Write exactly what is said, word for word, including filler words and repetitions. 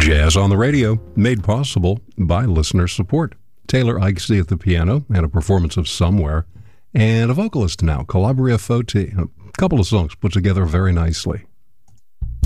Jazz on the Radio, made possible by listener support. Taylor Ikesy at the piano and a performance of Somewhere, and a vocalist now, Calabria Foti. A couple of songs put together very nicely.